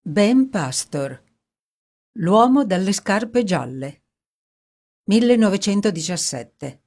Ben Pastor, l'uomo dalle scarpe gialle, 1917.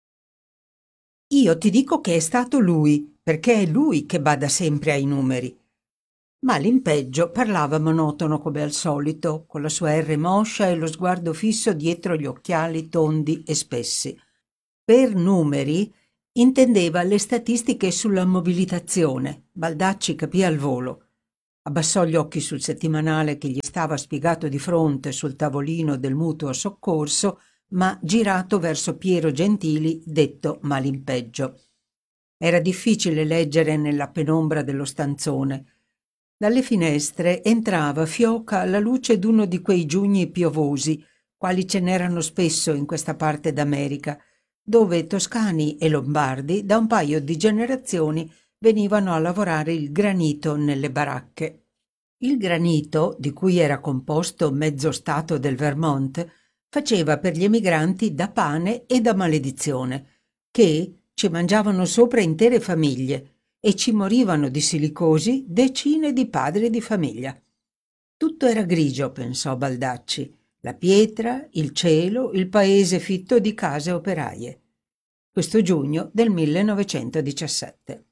Io ti dico che è stato lui, perché è lui che bada sempre ai numeri. Ma l'impeggio parlava monotono come al solito, con la sua R moscia e lo sguardo fisso dietro gli occhiali tondi e spessi. Per numeri intendeva le statistiche sulla mobilitazione. Baldacci capì al volo. Abbassò gli occhi sul settimanale che gli stava spiegato di fronte sul tavolino del mutuo soccorso, ma girato verso Piero Gentili, detto Malimpeggio. Era difficile leggere nella penombra dello stanzone. Dalle finestre entrava fioca la luce d'uno di quei giugni piovosi, quali ce n'erano spesso in questa parte d'America, dove toscani e lombardi da un paio di generazioni venivano a lavorare il granito nelle baracche. Il granito, di cui era composto mezzo stato del Vermont, faceva per gli emigranti da pane e da maledizione, che ci mangiavano sopra intere famiglie e ci morivano di silicosi decine di padri di famiglia. Tutto era grigio, pensò Baldacci, la pietra, il cielo, il paese fitto di case operaie. Questo giugno del 1917.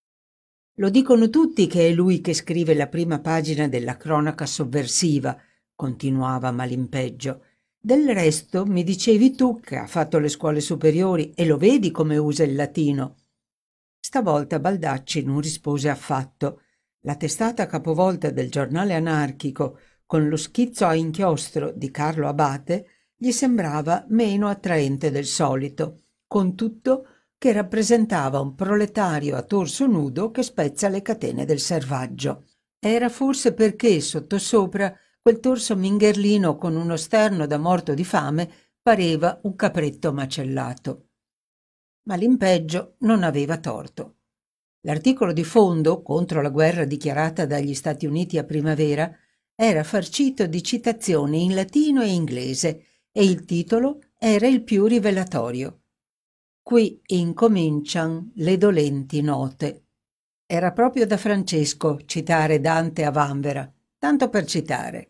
Lo dicono tutti che è lui che scrive la prima pagina della cronaca sovversiva, continuava Malimpeggio. Del resto mi dicevi tu che ha fatto le scuole superiori e lo vedi come usa il latino. Stavolta Baldacci non rispose affatto. La testata capovolta del giornale anarchico, con lo schizzo a inchiostro di Carlo Abate, gli sembrava meno attraente del solito, con tutto che rappresentava un proletario a torso nudo che spezza le catene del servaggio. Era forse perché sottosopra quel torso mingherlino con uno sterno da morto di fame pareva un capretto macellato. Ma l'impeggio non aveva torto. L'articolo di fondo contro la guerra dichiarata dagli Stati Uniti a primavera era farcito di citazioni in latino e inglese e il titolo era il più rivelatorio. Qui incomincian le dolenti note. Era proprio da Francesco citare Dante a vanvera, tanto per citare.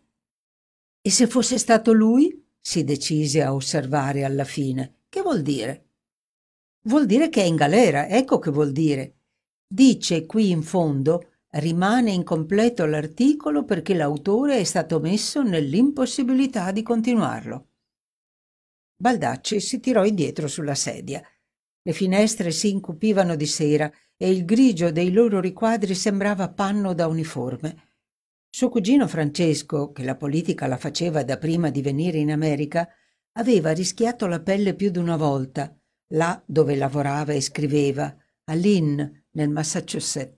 E se fosse stato lui? Si decise a osservare alla fine. Che vuol dire? Vuol dire che è in galera, ecco che vuol dire. Dice qui in fondo: rimane incompleto l'articolo perché l'autore è stato messo nell'impossibilità di continuarlo. Baldacci si tirò indietro sulla sedia. Le finestre si incupivano di sera e il grigio dei loro riquadri sembrava panno da uniforme. Suo cugino Francesco, che la politica la faceva da prima di venire in America, aveva rischiato la pelle più d'una volta, là dove lavorava e scriveva, a Lynn, nel Massachusetts.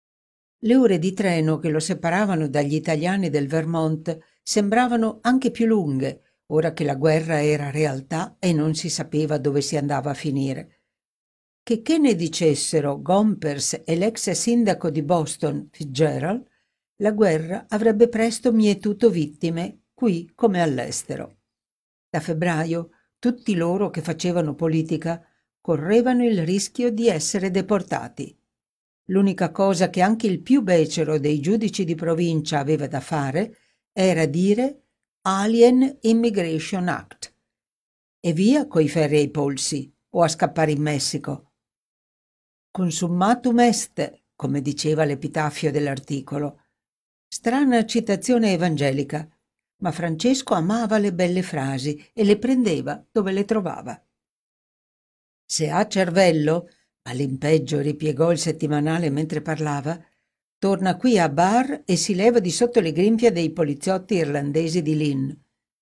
Le ore di treno che lo separavano dagli italiani del Vermont sembravano anche più lunghe, ora che la guerra era realtà e non si sapeva dove si andava a finire. Che ne dicessero Gompers e l'ex sindaco di Boston, Fitzgerald, la guerra avrebbe presto mietuto vittime, qui come all'estero. Da febbraio tutti loro che facevano politica correvano il rischio di essere deportati. L'unica cosa che anche il più becero dei giudici di provincia aveva da fare era dire Alien Immigration Act e via coi ferri ai polsi o a scappare in Messico. Consummatum est, come diceva l'epitafio dell'articolo. Strana citazione evangelica, ma Francesco amava le belle frasi e le prendeva dove le trovava. Se ha cervello, all'impeggio ripiegò il settimanale mentre parlava, torna qui a Bar e si leva di sotto le grinfie dei poliziotti irlandesi di Lynn.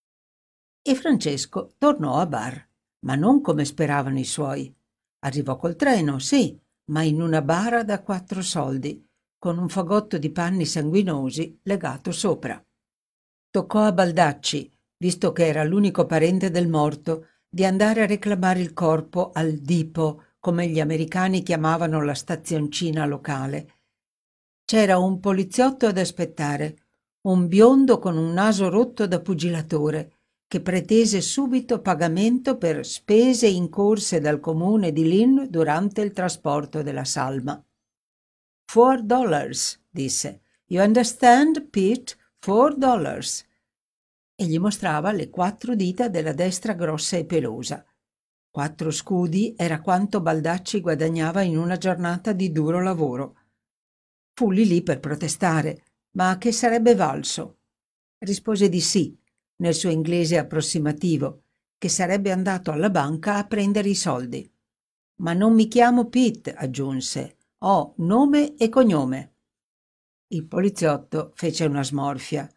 E Francesco tornò a Bar, ma non come speravano i suoi. Arrivò col treno, sì, ma in una bara da 4 soldi, con un fagotto di panni sanguinosi legato sopra. Toccò a Baldacci, visto che era l'unico parente del morto, di andare a reclamare il corpo al dipo, come gli americani chiamavano la stazioncina locale. C'era un poliziotto ad aspettare, un biondo con un naso rotto da pugilatore, che pretese subito pagamento per spese incorse dal comune di Lynn durante il trasporto della salma. $4, disse. You understand, Pete? $4. E gli mostrava le 4 dita della destra grossa e pelosa. 4 scudi era quanto Baldacci guadagnava in una giornata di duro lavoro. Fu lì per protestare, ma che sarebbe valso? Rispose di sì, nel suo inglese approssimativo, che sarebbe andato alla banca a prendere i soldi. Ma non mi chiamo Pete, aggiunse. Ho nome e cognome. Il poliziotto fece una smorfia.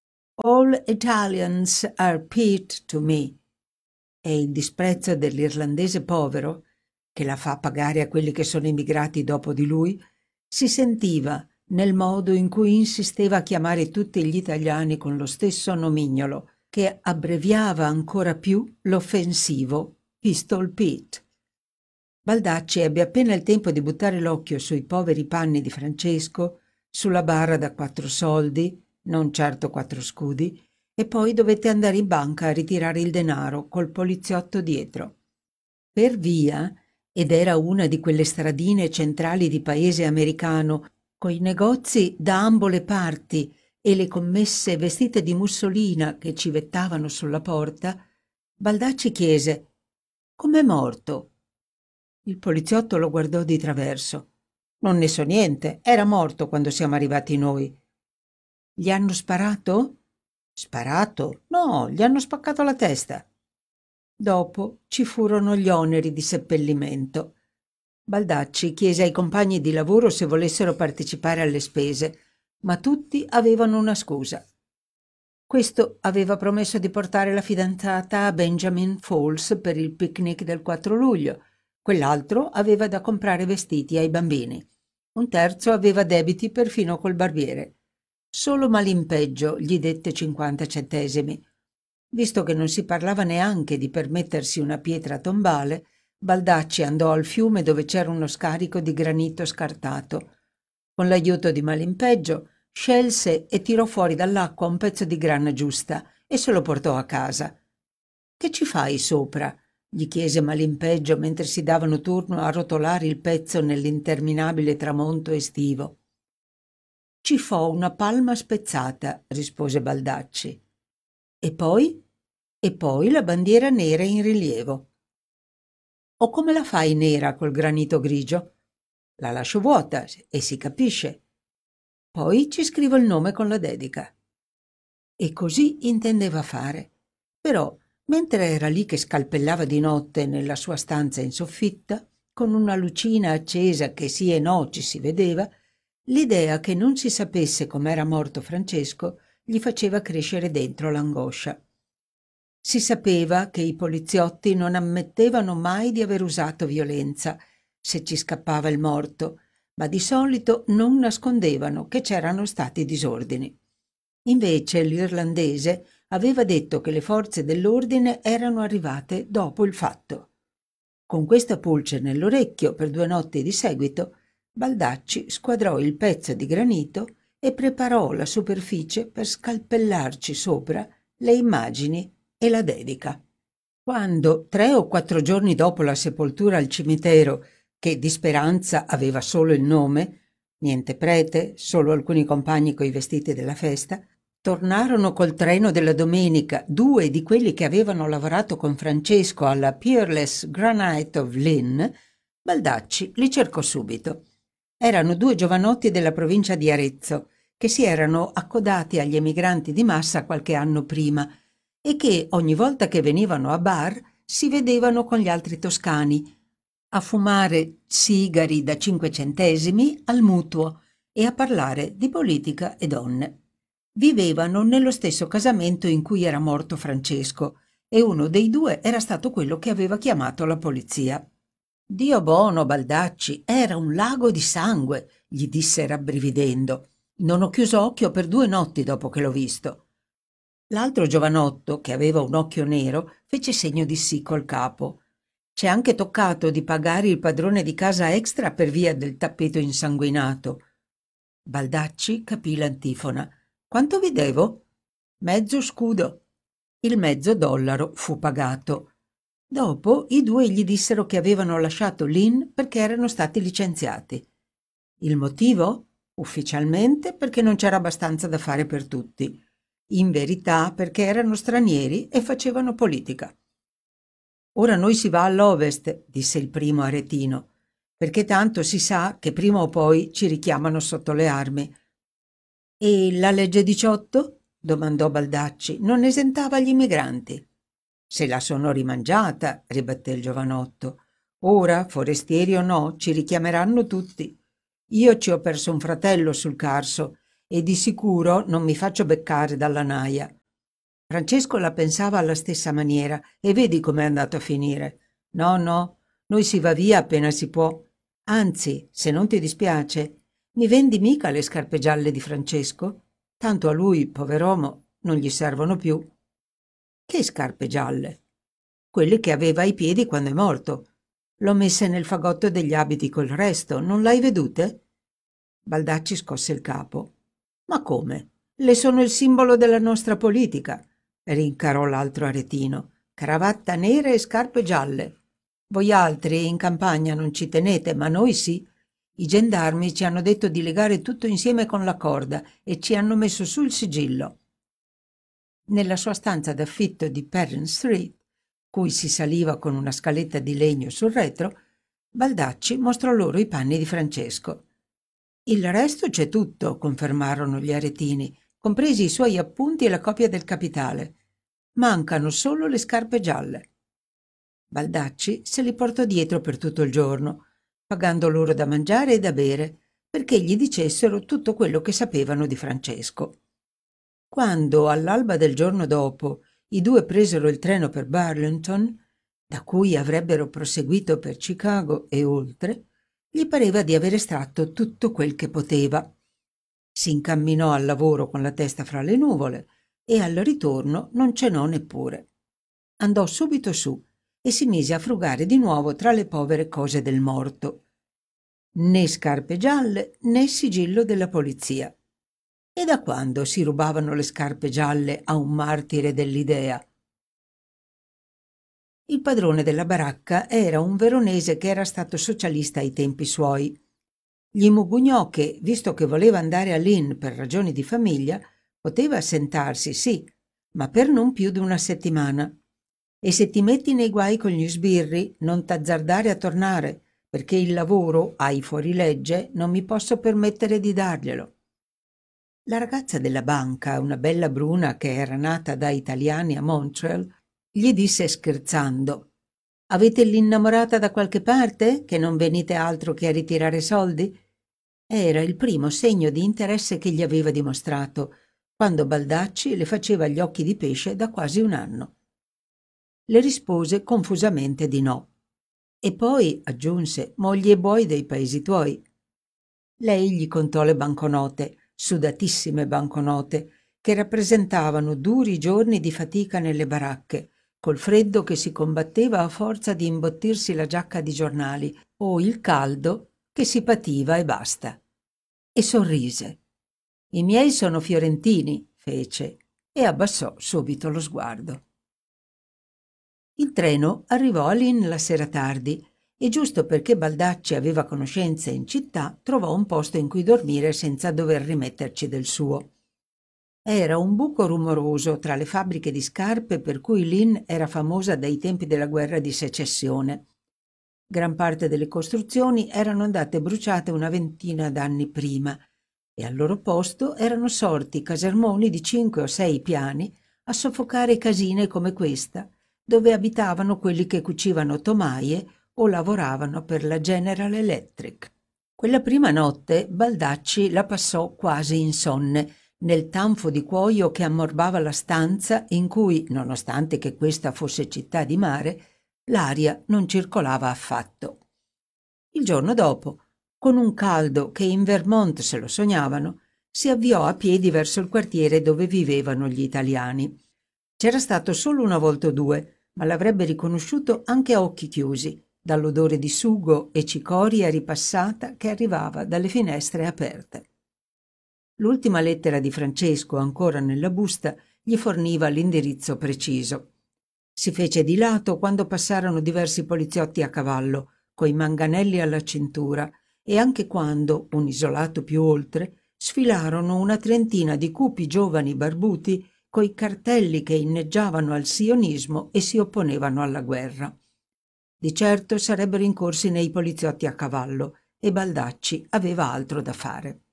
All Italians are Pete to me. E il disprezzo dell'irlandese povero, che la fa pagare a quelli che sono emigrati dopo di lui, si sentiva nel modo in cui insisteva a chiamare tutti gli italiani con lo stesso nomignolo, che abbreviava ancora più l'offensivo Pistol Pete. Baldacci ebbe appena il tempo di buttare l'occhio sui poveri panni di Francesco, sulla bara da 4 soldi, non certo 4 scudi, e poi dovette andare in banca a ritirare il denaro col poliziotto dietro. Per via, ed era una di quelle stradine centrali di paese americano, coi negozi da ambo le parti e le commesse vestite di mussolina che civettavano sulla porta, Baldacci chiese: «Com'è morto?» Il poliziotto lo guardò di traverso. «Non ne so niente, era morto quando siamo arrivati noi». «Gli hanno sparato?» «Sparato? No, gli hanno spaccato la testa». Dopo ci furono gli oneri di seppellimento. Baldacci chiese ai compagni di lavoro se volessero partecipare alle spese, ma tutti avevano una scusa. Questo aveva promesso di portare la fidanzata a Benjamin Falls per il picnic del 4 luglio, quell'altro aveva da comprare vestiti ai bambini, un terzo aveva debiti perfino col barbiere. Solo Malimpeggio gli dette 50 centesimi. Visto che non si parlava neanche di permettersi una pietra tombale, Baldacci andò al fiume dove c'era uno scarico di granito scartato. Con l'aiuto di Malimpeggio scelse e tirò fuori dall'acqua un pezzo di grana giusta e se lo portò a casa. «Che ci fai sopra?» gli chiese Malimpeggio mentre si davano turno a rotolare il pezzo nell'interminabile tramonto estivo. «Ci fo una palma spezzata», rispose Baldacci. «E poi?» «E poi la bandiera nera in rilievo». «O come la fai nera col granito grigio?» «La lascio vuota e si capisce. Poi ci scrivo il nome con la dedica». E così intendeva fare. Però, mentre era lì che scalpellava di notte nella sua stanza in soffitta, con una lucina accesa che sì e no ci si vedeva, l'idea che non si sapesse com'era morto Francesco gli faceva crescere dentro l'angoscia. Si sapeva che i poliziotti non ammettevano mai di aver usato violenza se ci scappava il morto, ma di solito non nascondevano che c'erano stati disordini. Invece l'irlandese aveva detto che le forze dell'ordine erano arrivate dopo il fatto. Con questa pulce nell'orecchio per 2 notti di seguito, Baldacci squadrò il pezzo di granito e preparò la superficie per scalpellarci sopra le immagini e la dedica. Quando, 3 o 4 giorni dopo la sepoltura al cimitero, che di Speranza aveva solo il nome, niente prete, solo alcuni compagni coi vestiti della festa, tornarono col treno della domenica 2 di quelli che avevano lavorato con Francesco alla Peerless Granite of Lynn, Baldacci li cercò subito. Erano 2 giovanotti della provincia di Arezzo, che si erano accodati agli emigranti di massa qualche anno prima e che ogni volta che venivano a bar si vedevano con gli altri toscani, a fumare sigari da 5 centesimi al mutuo e a parlare di politica e donne. Vivevano nello stesso casamento in cui era morto Francesco e uno dei 2 era stato quello che aveva chiamato la polizia. «Dio buono, Baldacci, era un lago di sangue», gli disse rabbrividendo. «Non ho chiuso occhio per 2 notti dopo che l'ho visto». L'altro giovanotto, che aveva un occhio nero, fece segno di sì col capo. «C'è anche toccato di pagare il padrone di casa extra per via del tappeto insanguinato». Baldacci capì l'antifona. «Quanto vi devo?» «Mezzo scudo». Il $0,50 fu pagato. Dopo i 2 gli dissero che avevano lasciato Lynn perché erano stati licenziati. Il motivo? Ufficialmente perché non c'era abbastanza da fare per tutti. In verità perché erano stranieri e facevano politica. Ora noi si va all'Ovest, disse il primo aretino, perché tanto si sa che prima o poi ci richiamano sotto le armi. E la legge 18? Domandò Baldacci. Non esentava gli immigranti. Se la sono rimangiata, ribatté il giovanotto. Ora, forestieri o no, ci richiameranno tutti. Io ci ho perso un fratello sul Carso e di sicuro non mi faccio beccare dalla naia. Francesco la pensava alla stessa maniera e vedi com'è andato a finire. No, no, noi si va via appena si può. Anzi, se non ti dispiace, mi vendi mica le scarpe gialle di Francesco? Tanto a lui, pover'uomo, non gli servono più. Che scarpe gialle? Quelle che aveva ai piedi quando è morto. L'ho messe nel fagotto degli abiti col resto, non l'hai vedute? Baldacci scosse il capo. Ma come? Le sono il simbolo della nostra politica, rincarò l'altro aretino. Cravatta nera e scarpe gialle. Voi altri in campagna non ci tenete, ma noi sì. I gendarmi ci hanno detto di legare tutto insieme con la corda e ci hanno messo sul sigillo. Nella sua stanza d'affitto di Perrine Street, cui si saliva con una scaletta di legno sul retro, Baldacci mostrò loro i panni di Francesco. Il resto c'è tutto, confermarono gli aretini, compresi i suoi appunti e la copia del capitale. Mancano solo le scarpe gialle. Baldacci se li portò dietro per tutto il giorno, pagando loro da mangiare e da bere, perché gli dicessero tutto quello che sapevano di Francesco. Quando, all'alba del giorno dopo, i due presero il treno per Burlington, da cui avrebbero proseguito per Chicago e oltre, gli pareva di aver estratto tutto quel che poteva. Si incamminò al lavoro con la testa fra le nuvole e al ritorno non cenò neppure. Andò subito su e si mise a frugare di nuovo tra le povere cose del morto. Né scarpe gialle né sigillo della polizia. E da quando si rubavano le scarpe gialle a un martire dell'idea? Il padrone della baracca era un veronese che era stato socialista ai tempi suoi. Gli mugugnò che, visto che voleva andare all'Inn per ragioni di famiglia, poteva assentarsi, sì, ma per non più di una settimana. E se ti metti nei guai con gli sbirri, non t'azzardare a tornare, perché il lavoro, ai fuorilegge, non mi posso permettere di darglielo. La ragazza della banca, una bella bruna che era nata da italiani a Montreal, gli disse scherzando: «Avete l'innamorata da qualche parte, che non venite altro che a ritirare soldi?» Era il primo segno di interesse che gli aveva dimostrato, quando Baldacci le faceva gli occhi di pesce da quasi un anno. Le rispose confusamente di no. E poi, aggiunse, mogli e buoi dei paesi tuoi. Lei gli contò le banconote, sudatissime banconote, che rappresentavano duri giorni di fatica nelle baracche, col freddo che si combatteva a forza di imbottirsi la giacca di giornali, o il caldo che si pativa e basta. E sorrise. «I miei sono fiorentini», fece, e abbassò subito lo sguardo. Il treno arrivò a Lynn la sera tardi e giusto perché Baldacci aveva conoscenze in città trovò un posto in cui dormire senza dover rimetterci del suo. Era un buco rumoroso tra le fabbriche di scarpe per cui Lynn era famosa dai tempi della guerra di secessione. Gran parte delle costruzioni erano andate bruciate una ventina d'anni prima e al loro posto erano sorti casermoni di 5 o 6 piani a soffocare casine come questa, dove abitavano quelli che cucivano tomaie o lavoravano per la General Electric. Quella prima notte Baldacci la passò quasi insonne, nel tanfo di cuoio che ammorbava la stanza in cui, nonostante che questa fosse città di mare, l'aria non circolava affatto. Il giorno dopo, con un caldo che in Vermont se lo sognavano, si avviò a piedi verso il quartiere dove vivevano gli italiani. C'era stato solo una volta o due, ma l'avrebbe riconosciuto anche a occhi chiusi, dall'odore di sugo e cicoria ripassata che arrivava dalle finestre aperte. L'ultima lettera di Francesco, ancora nella busta, gli forniva l'indirizzo preciso. Si fece di lato quando passarono diversi poliziotti a cavallo, coi manganelli alla cintura, e anche quando, un isolato più oltre, sfilarono una trentina di cupi giovani barbuti coi cartelli che inneggiavano al sionismo e si opponevano alla guerra. Di certo sarebbero incorsi nei poliziotti a cavallo e Baldacci aveva altro da fare.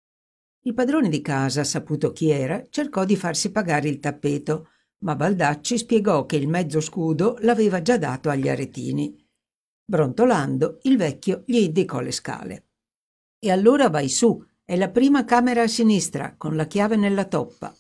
Il padrone di casa, saputo chi era, cercò di farsi pagare il tappeto, ma Baldacci spiegò che il mezzo scudo l'aveva già dato agli aretini. Brontolando, il vecchio gli indicò le scale. «E allora vai su, è la prima camera a sinistra, con la chiave nella toppa».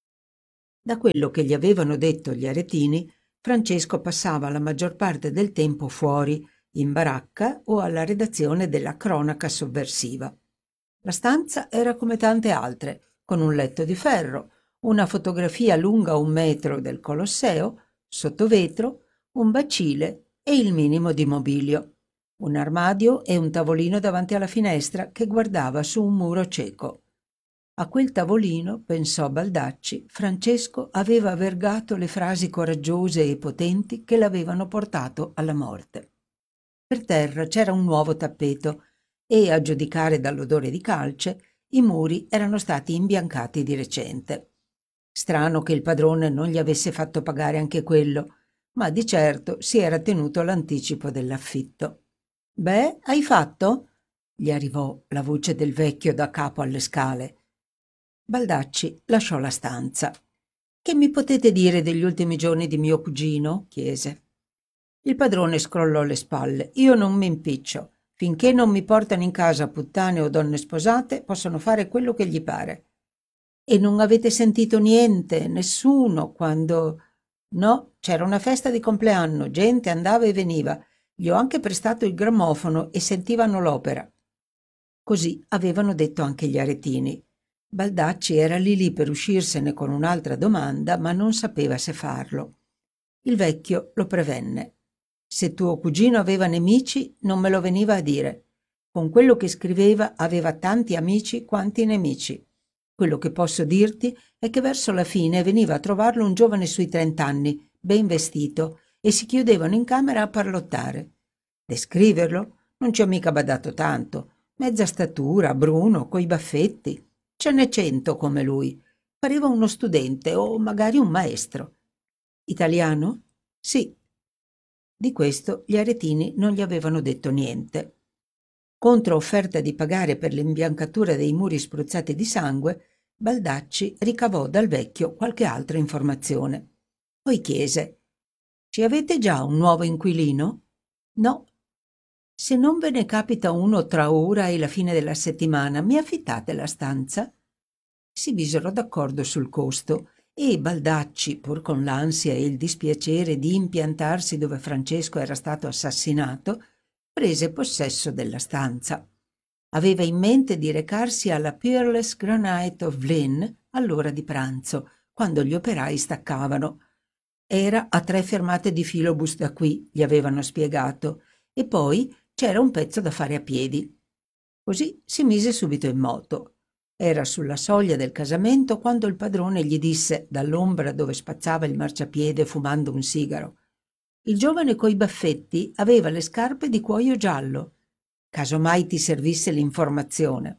Da quello che gli avevano detto gli aretini, Francesco passava la maggior parte del tempo fuori, in baracca o alla redazione della Cronaca Sovversiva. La stanza era come tante altre, con un letto di ferro, una fotografia lunga 1 metro del Colosseo, sotto vetro, un bacile e il minimo di mobilio, un armadio e un tavolino davanti alla finestra che guardava su un muro cieco. A quel tavolino, pensò Baldacci, Francesco aveva vergato le frasi coraggiose e potenti che l'avevano portato alla morte. Per terra c'era un nuovo tappeto e, a giudicare dall'odore di calce, i muri erano stati imbiancati di recente. Strano che il padrone non gli avesse fatto pagare anche quello, ma di certo si era tenuto l'anticipo dell'affitto. «Beh, hai fatto?» gli arrivò la voce del vecchio da capo alle scale. Baldacci lasciò la stanza. «Che mi potete dire degli ultimi giorni di mio cugino?» chiese. Il padrone scrollò le spalle. «Io non mi impiccio. Finché non mi portano in casa puttane o donne sposate, possono fare quello che gli pare». «E non avete sentito niente, nessuno, quando...» «No, c'era una festa di compleanno, gente andava e veniva. Gli ho anche prestato il grammofono e sentivano l'opera». Così avevano detto anche gli aretini. Baldacci era lì per uscirsene con un'altra domanda, ma non sapeva se farlo. Il vecchio lo prevenne. «Se tuo cugino aveva nemici, non me lo veniva a dire. Con quello che scriveva aveva tanti amici quanti nemici. Quello che posso dirti è che verso la fine veniva a trovarlo un giovane sui 30 anni, ben vestito, e si chiudevano in camera a parlottare. Descriverlo? Non ci ho mica badato tanto. Mezza statura, bruno, coi baffetti. Ce n'è 100 come lui. Pareva uno studente o magari un maestro. Italiano? Sì». Di questo gli aretini non gli avevano detto niente. Contro offerta di pagare per l'imbiancatura dei muri spruzzati di sangue, Baldacci ricavò dal vecchio qualche altra informazione. Poi chiese: «Ci avete già un nuovo inquilino?» «No». «Se non ve ne capita uno tra ora e la fine della settimana, mi affittate la stanza?» Si misero d'accordo sul costo e Baldacci, pur con l'ansia e il dispiacere di impiantarsi dove Francesco era stato assassinato, prese possesso della stanza. Aveva in mente di recarsi alla Peerless Granite of Lynn all'ora di pranzo, quando gli operai staccavano. Era a 3 fermate di filobus da qui, gli avevano spiegato, e poi c'era un pezzo da fare a piedi. Così si mise subito in moto. Era sulla soglia del casamento quando il padrone gli disse, dall'ombra dove spazzava il marciapiede fumando un sigaro: «Il giovane coi baffetti aveva le scarpe di cuoio giallo. Caso mai ti servisse l'informazione».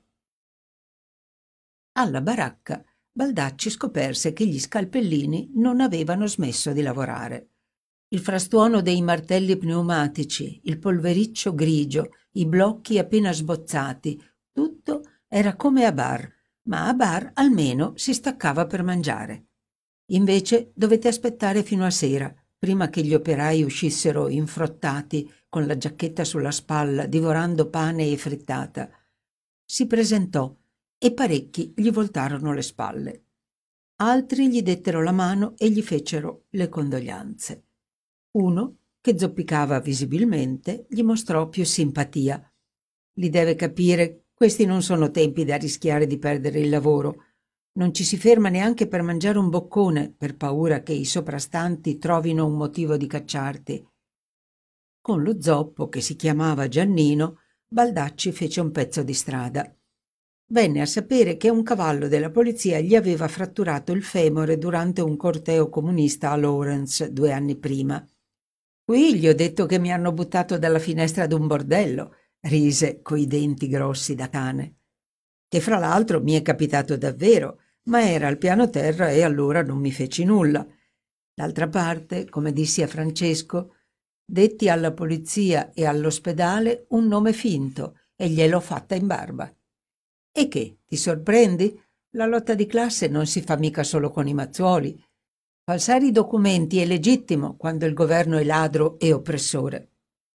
Alla baracca Baldacci scoperse che gli scalpellini non avevano smesso di lavorare. Il frastuono dei martelli pneumatici, il polvericcio grigio, i blocchi appena sbozzati, tutto era come a bar, ma a bar almeno si staccava per mangiare. Invece dovette aspettare fino a sera, prima che gli operai uscissero infrottati, con la giacchetta sulla spalla, divorando pane e frittata. Si presentò e parecchi gli voltarono le spalle. Altri gli dettero la mano e gli fecero le condoglianze. Uno, che zoppicava visibilmente, gli mostrò più simpatia. «Li deve capire, questi non sono tempi da rischiare di perdere il lavoro. Non ci si ferma neanche per mangiare un boccone, per paura che i soprastanti trovino un motivo di cacciarti». Con lo zoppo, che si chiamava Giannino, Baldacci fece un pezzo di strada. Venne a sapere che un cavallo della polizia gli aveva fratturato il femore durante un corteo comunista a Lawrence 2 anni prima. «Qui gli ho detto che mi hanno buttato dalla finestra d'un bordello. rise coi denti grossi da cane. Che fra l'altro mi è capitato davvero, ma era al piano terra e allora non mi feci nulla. D'altra parte, come dissi a Francesco, detti alla polizia e all'ospedale un nome finto e gliel'ho fatta in barba. E che, ti sorprendi? La lotta di classe non si fa mica solo con i mazzuoli. Falsare i documenti è legittimo quando il governo è ladro e oppressore.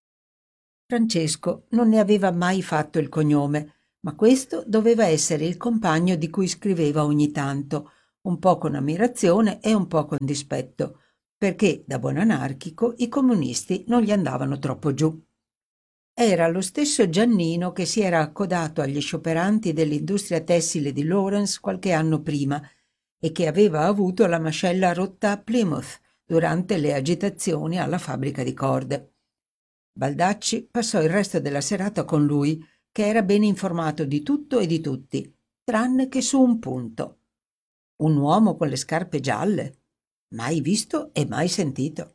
Francesco non ne aveva mai fatto il cognome, ma questo doveva essere il compagno di cui scriveva ogni tanto, un po' con ammirazione e un po' con dispetto, perché da buon anarchico i comunisti non gli andavano troppo giù. Era lo stesso Giannino che si era accodato agli scioperanti dell'industria tessile di Lawrence qualche anno prima e che aveva avuto la mascella rotta a Plymouth durante le agitazioni alla fabbrica di corde. Baldacci passò il resto della serata con lui, che era ben informato di tutto e di tutti, tranne che su un punto. Un uomo con le scarpe gialle? Mai visto e mai sentito.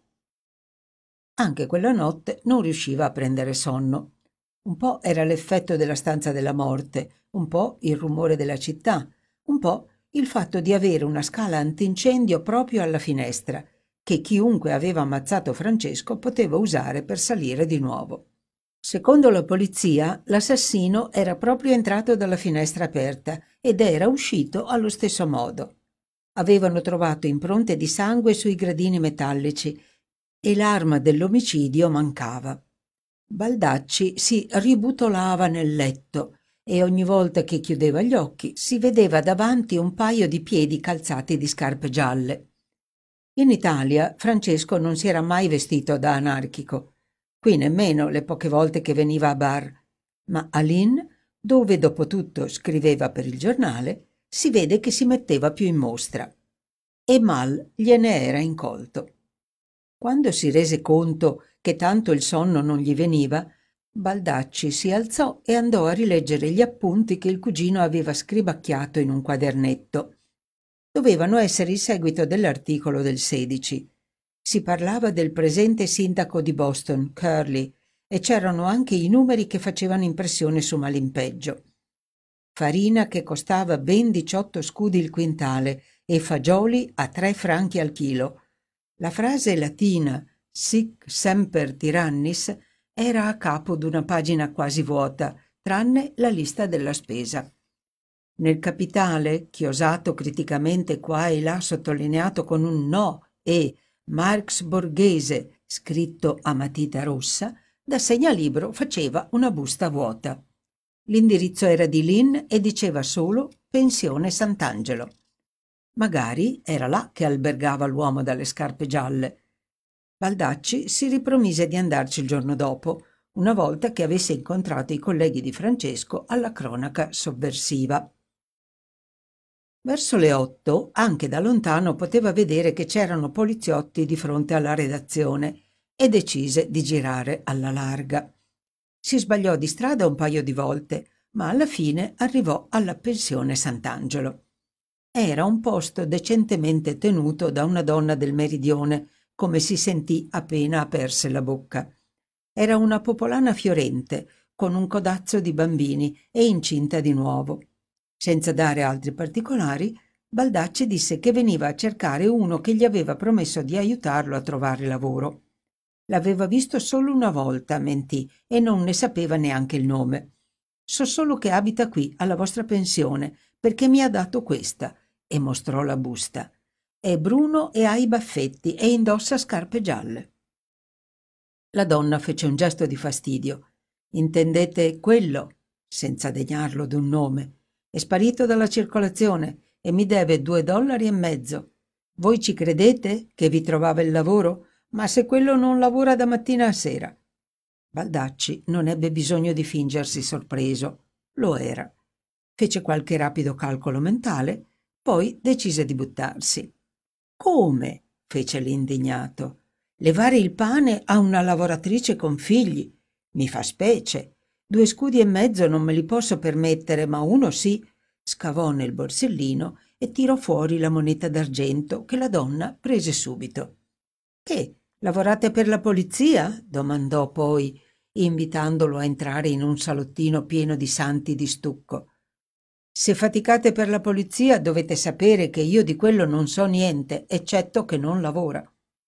Anche quella notte non riusciva a prendere sonno. Un po' era l'effetto della stanza della morte, un po' il rumore della città, un po' il fatto di avere una scala antincendio proprio alla finestra, che chiunque aveva ammazzato Francesco poteva usare per salire di nuovo. Secondo la polizia, l'assassino era proprio entrato dalla finestra aperta ed era uscito allo stesso modo. Avevano trovato impronte di sangue sui gradini metallici e l'arma dell'omicidio mancava. Baldacci si ributolava nel letto e ogni volta che chiudeva gli occhi si vedeva davanti un paio di piedi calzati di scarpe gialle. In Italia Francesco non si era mai vestito da anarchico, qui nemmeno le poche volte che veniva a bar, ma a Lynn, dove dopo tutto scriveva per il giornale, si vede che si metteva più in mostra. E mal gliene era incolto. Quando si rese conto che tanto il sonno non gli veniva, Baldacci si alzò e andò a rileggere gli appunti che il cugino aveva scribacchiato in un quadernetto. Dovevano essere il seguito dell'articolo del 16. Si parlava del presente sindaco di Boston, Curley, e c'erano anche i numeri che facevano impressione su Malimpeggio. Farina che costava ben 18 scudi il quintale e fagioli a 3 franchi al chilo. La frase latina «Sic semper tyrannis» era a capo d'una pagina quasi vuota, tranne la lista della spesa. Nel capitale, chiosato criticamente qua e là sottolineato con un no e Marx Borghese scritto a matita rossa, da segnalibro faceva una busta vuota. L'indirizzo era di Lynn e diceva solo Pensione Sant'Angelo. Magari era là che albergava l'uomo dalle scarpe gialle. Baldacci si ripromise di andarci il giorno dopo, una volta che avesse incontrato i colleghi di Francesco alla cronaca sovversiva. Verso le 8, anche da lontano poteva vedere che c'erano poliziotti di fronte alla redazione e decise di girare alla larga. Si sbagliò di strada un paio di volte, ma alla fine arrivò alla pensione Sant'Angelo. Era un posto decentemente tenuto da una donna del meridione, come si sentì appena aperse la bocca. Era una popolana fiorente, con un codazzo di bambini e incinta di nuovo. Senza dare altri particolari, Baldacci disse che veniva a cercare uno che gli aveva promesso di aiutarlo a trovare lavoro. L'aveva visto solo una volta, mentì, e non ne sapeva neanche il nome. So solo che abita qui, alla vostra pensione, perché mi ha dato questa, e mostrò la busta. È bruno e ha i baffetti e indossa scarpe gialle. La donna fece un gesto di fastidio. Intendete quello? Senza degnarlo d'un nome. È sparito dalla circolazione e mi deve $2,50. Voi ci credete che vi trovava il lavoro? Ma se quello non lavora da mattina a sera. Baldacci non ebbe bisogno di fingersi sorpreso. Lo era. Fece qualche rapido calcolo mentale, poi decise di buttarsi. Come? Fece l'indignato. Levare il pane a una lavoratrice con figli? Mi fa specie. 2,50 non me li posso permettere, ma uno sì. Scavò nel borsellino e tirò fuori la moneta d'argento che la donna prese subito. Che? Lavorate per la polizia? Domandò poi. invitandolo a entrare in un salottino pieno di santi di stucco. «Se faticate per la polizia dovete sapere che io di quello non so niente, eccetto che non lavora».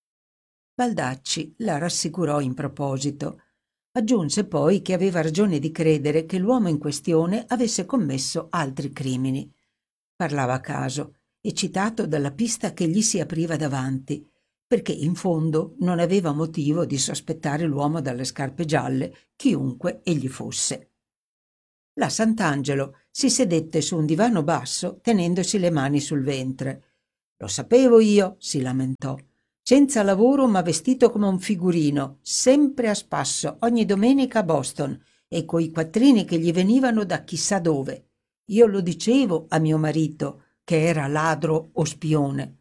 Baldacci la rassicurò in proposito. Aggiunse poi che aveva ragione di credere che l'uomo in questione avesse commesso altri crimini. Parlava a caso, eccitato dalla pista che gli si apriva davanti, perché in fondo non aveva motivo di sospettare l'uomo dalle scarpe gialle, chiunque egli fosse. La Sant'Angelo si sedette su un divano basso tenendosi le mani sul ventre. «Lo sapevo io», si lamentò. «Senza lavoro ma vestito come un figurino, sempre a spasso, ogni domenica a Boston, e coi quattrini che gli venivano da chissà dove. Io lo dicevo a mio marito che era ladro o spione».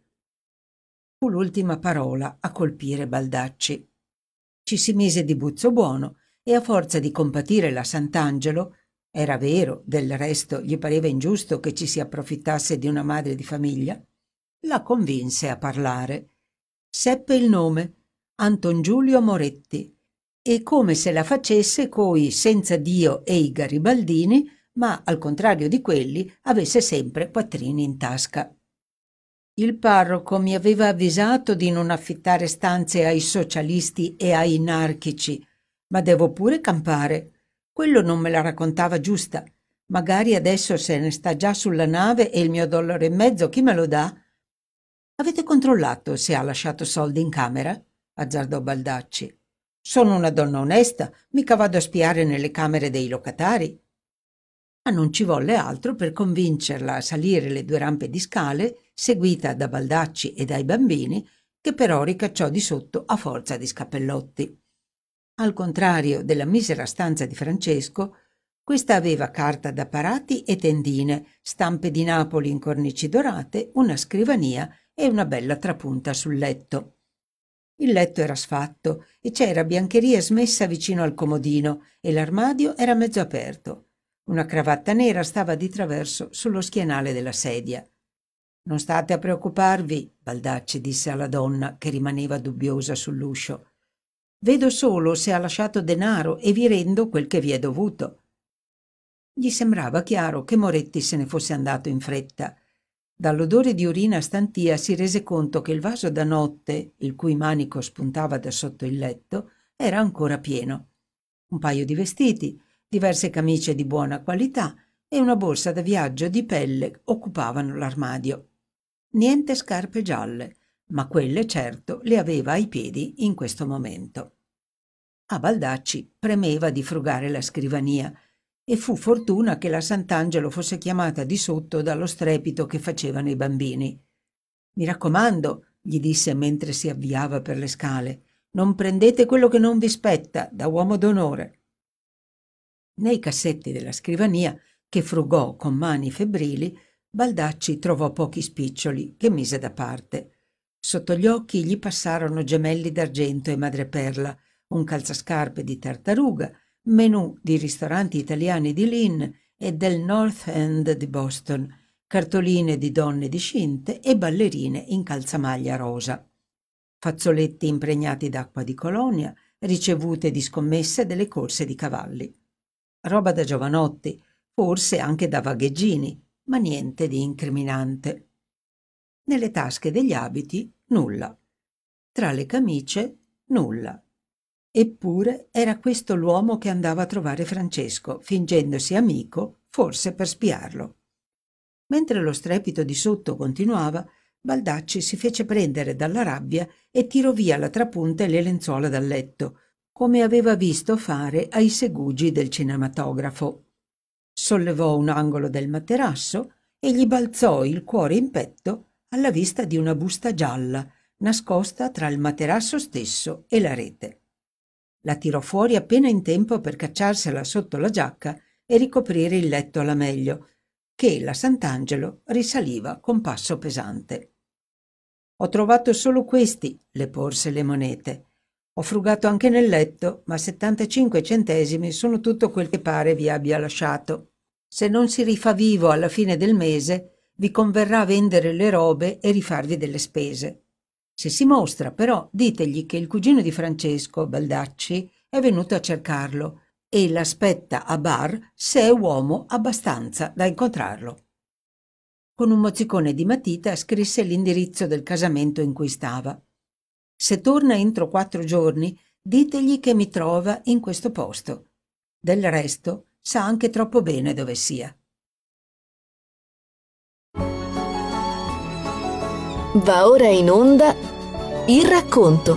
Fu l'ultima parola a colpire Baldacci. Ci si mise di buzzo buono e a forza di compatire la Sant'Angelo, era vero, del resto gli pareva ingiusto che ci si approfittasse di una madre di famiglia, la convinse a parlare. Seppe il nome, Anton Giulio Moretti, e come se la facesse coi senza Dio e i garibaldini, ma al contrario di quelli avesse sempre quattrini in tasca. «Il parroco mi aveva avvisato di non affittare stanze ai socialisti e ai anarchici, ma devo pure campare. Quello non me la raccontava giusta. Magari adesso se ne sta già sulla nave e il mio $1,50 chi me lo dà?» «Avete controllato se ha lasciato soldi in camera?» azzardò Baldacci. «Sono una donna onesta, mica vado a spiare nelle camere dei locatari». Ma non ci volle altro per convincerla a salire le 2 rampe di scale, seguita da Baldacci e dai bambini, che però ricacciò di sotto a forza di scappellotti. Al contrario della misera stanza di Francesco, questa aveva carta da parati e tendine, stampe di Napoli in cornici dorate, una scrivania e una bella trapunta sul letto. Il letto era sfatto e c'era biancheria smessa vicino al comodino e l'armadio era mezzo aperto. Una cravatta nera stava di traverso sullo schienale della sedia. «Non state a preoccuparvi», Baldacci disse alla donna che rimaneva dubbiosa sull'uscio. «Vedo solo se ha lasciato denaro e vi rendo quel che vi è dovuto». Gli sembrava chiaro che Moretti se ne fosse andato in fretta. Dall'odore di urina stantia si rese conto che il vaso da notte, il cui manico spuntava da sotto il letto, era ancora pieno. Un paio di vestiti, diverse camicie di buona qualità e una borsa da viaggio di pelle occupavano l'armadio. Niente scarpe gialle, ma quelle certo le aveva ai piedi in questo momento. A Baldacci premeva di frugare la scrivania e fu fortuna che la Sant'Angelo fosse chiamata di sotto dallo strepito che facevano i bambini. «Mi raccomando», gli disse mentre si avviava per le scale, «non prendete quello che non vi spetta, da uomo d'onore». Nei cassetti della scrivania, che frugò con mani febbrili, Baldacci trovò pochi spiccioli che mise da parte. Sotto gli occhi gli passarono gemelli d'argento e madreperla, un calzascarpe di tartaruga, menù di ristoranti italiani di Lynn e del North End di Boston, cartoline di donne discinte e ballerine in calzamaglia rosa. Fazzoletti impregnati d'acqua di colonia, ricevute di scommesse delle corse di cavalli. Roba da giovanotti, forse anche da vagheggini, ma niente di incriminante. Nelle tasche degli abiti nulla. Tra le camicie nulla. Eppure era questo l'uomo che andava a trovare Francesco, fingendosi amico, forse per spiarlo. Mentre lo strepito di sotto continuava, Baldacci si fece prendere dalla rabbia e tirò via la trapunta e le lenzuola dal letto, come aveva visto fare ai segugi del cinematografo. Sollevò un angolo del materasso e gli balzò il cuore in petto alla vista di una busta gialla nascosta tra il materasso stesso e la rete. La tirò fuori appena in tempo per cacciarsela sotto la giacca e ricoprire il letto alla meglio, che la Sant'Angelo risaliva con passo pesante. «Ho trovato solo questi», le porse le monete. «Ho frugato anche nel letto, ma 75 centesimi sono tutto quel che pare vi abbia lasciato. Se non si rifà vivo alla fine del mese, vi converrà vendere le robe e rifarvi delle spese. Se si mostra, però, ditegli che il cugino di Francesco, Baldacci, è venuto a cercarlo e l'aspetta a bar se è uomo abbastanza da incontrarlo. Con un mozzicone di matita scrisse l'indirizzo del casamento in cui stava. Se torna entro 4 giorni, ditegli che mi trova in questo posto. Del resto sa anche troppo bene dove sia. Va ora in onda il racconto.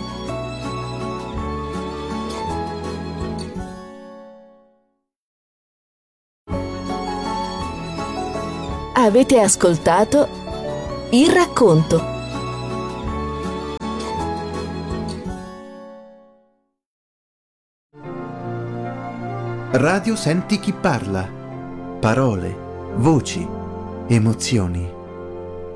Avete ascoltato il racconto. Radio Senti chi parla. Parole, voci, emozioni.